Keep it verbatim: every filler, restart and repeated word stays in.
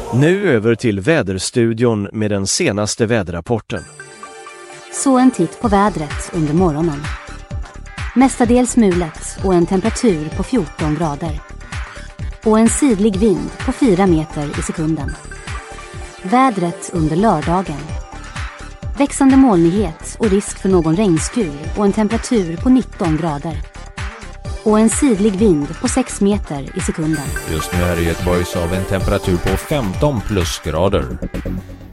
Nu över till väderstudion med den senaste väderrapporten. Så en titt på vädret under morgonen. Mestadels mulet och en temperatur på fjorton grader. Och en sydlig vind på fyra meter i sekunden. Vädret under lördagen. Växande molnighet och risk för någon regnskur och en temperatur på nitton grader. Och en sydlig vind på sex meter i sekunden. Just nu här i Göteborg så har vi en temperatur på femton plusgrader.